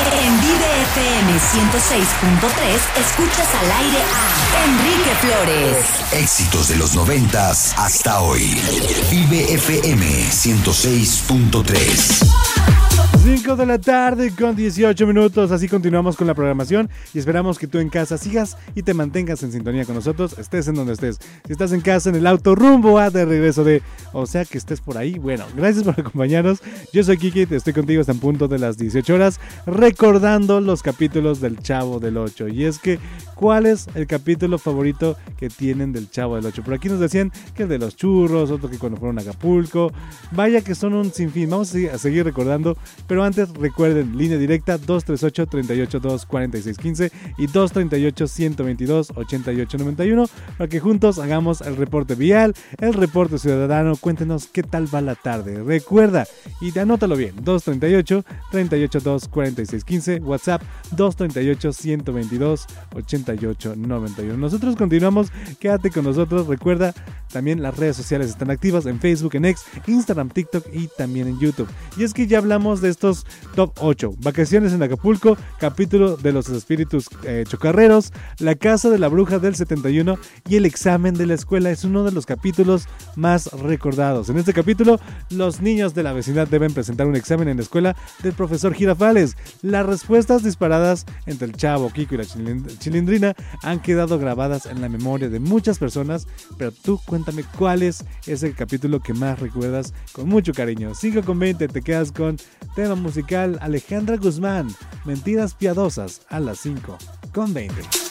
En Vive FM 106.3 escuchas al aire a Enrique Flores. Éxitos de los 90s hasta hoy. Vive FM 106.3. 5 de la tarde con 18 minutos, así continuamos con la programación y esperamos que tú en casa sigas y te mantengas en sintonía con nosotros, estés en donde estés. Si estás en casa, en el auto, rumbo a de regreso o sea que estés por ahí, bueno, gracias por acompañarnos. Yo soy Kiki, estoy contigo hasta en punto de las 18 horas, recordando los capítulos del Chavo del 8. Y es que, ¿cuál es el capítulo favorito que tienen del Chavo del 8? Por aquí nos decían que el de los churros, otro que cuando fueron a Acapulco. Vaya que son un sinfín, vamos a seguir recordando. Pero antes recuerden, línea directa 238-382-4615 y 238-122-8891 para que juntos hagamos el reporte vial, el reporte ciudadano. Cuéntenos qué tal va la tarde. Recuerda, y anótalo bien, 238-382-4615, WhatsApp 238-122-8891. Nosotros continuamos, quédate con nosotros. Recuerda, también las redes sociales están activas en Facebook, en X, Instagram, TikTok y también en YouTube. Y es que ya hablamos de estos top 8. Vacaciones en Acapulco, capítulo de los espíritus chocarreros, la casa de la bruja del 71 y el examen de la escuela. Es uno de los capítulos más recordados. En este capítulo, los niños de la vecindad deben presentar un examen en la escuela del profesor Girafales. Las respuestas disparadas entre el Chavo, Kiko y la Chilindrina han quedado grabadas en la memoria de muchas personas, pero tú cuéntame cuál es ese capítulo que más recuerdas con mucho cariño. 5:20, te quedas con tema musical Alejandra Guzmán, Mentiras Piadosas a las 5:20.